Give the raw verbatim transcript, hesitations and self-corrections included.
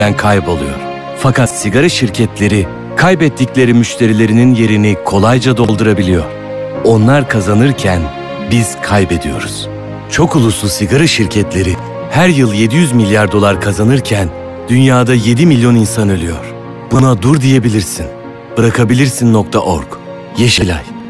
kayboluyor. Fakat sigara şirketleri kaybettikleri müşterilerinin yerini kolayca doldurabiliyor. Onlar kazanırken biz kaybediyoruz. Çok uluslu sigara şirketleri her yıl yedi yüz milyar dolar kazanırken dünyada yedi milyon insan ölüyor. Buna dur diyebilirsin. Bırakabilirsin nokta org. Yeşilay.